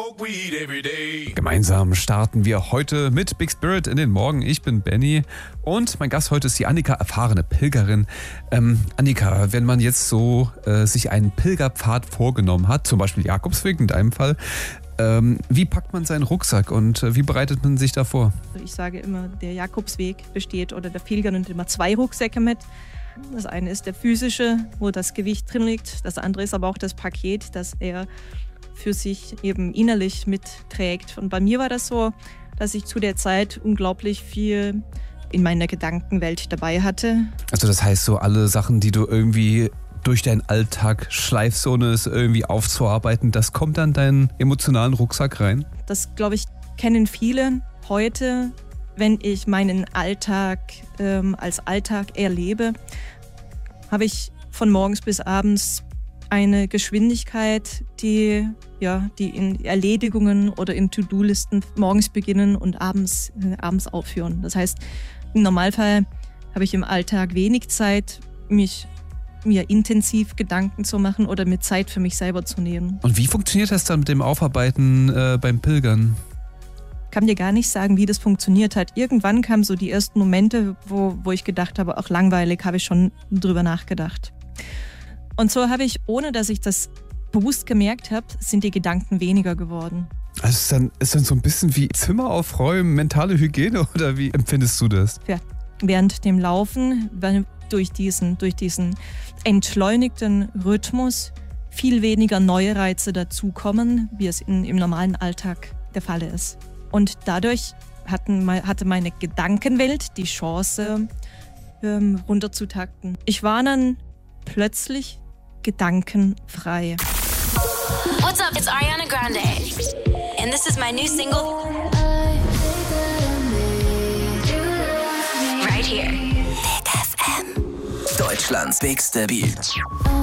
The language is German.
Gemeinsam starten wir heute mit Big Spirit in den Morgen. Ich bin Benny und mein Gast heute ist die Annika, erfahrene Pilgerin. Annika, wenn man jetzt so sich einen Pilgerpfad vorgenommen hat, zum Beispiel Jakobsweg in deinem Fall, wie packt man seinen Rucksack und wie bereitet man sich da vor? Ich sage immer, der Jakobsweg besteht oder der Pilger nimmt immer 2 Rucksäcke mit. Das eine ist der physische, wo das Gewicht drin liegt. Das andere ist aber auch das Paket, das er für sich eben innerlich mitträgt. Und bei mir war das so, dass ich zu der Zeit unglaublich viel in meiner Gedankenwelt dabei hatte. Also das heißt so alle Sachen, die du irgendwie durch deinen Alltag schleifst, ohne es irgendwie aufzuarbeiten, das kommt dann deinen emotionalen Rucksack rein? Das, glaube ich, kennen viele heute, wenn ich meinen Alltag als Alltag erlebe, habe ich von morgens bis abends eine Geschwindigkeit, die in Erledigungen oder in To-Do-Listen morgens beginnen und abends aufhören. Das heißt, im Normalfall habe ich im Alltag wenig Zeit, mir intensiv Gedanken zu machen oder mir Zeit für mich selber zu nehmen. Und wie funktioniert das dann mit dem Aufarbeiten beim Pilgern? Ich kann dir gar nicht sagen, wie das funktioniert hat. Irgendwann kamen so die ersten Momente, wo ich gedacht habe, auch langweilig, habe ich schon drüber nachgedacht. Und so habe ich, ohne dass ich das bewusst gemerkt habe, sind die Gedanken weniger geworden. Also ist dann so ein bisschen wie Zimmer aufräumen, mentale Hygiene oder wie empfindest du das? Ja, während dem Laufen, durch diesen entschleunigten Rhythmus viel weniger neue Reize dazukommen, wie es im normalen Alltag der Fall ist. Und dadurch hatte meine Gedankenwelt die Chance, runterzutakten. Ich war dann plötzlich gedankenfrei. What's up? It's Ariana Grande. And this is my new single. Right here. Big FM. Deutschlands bigste Beat.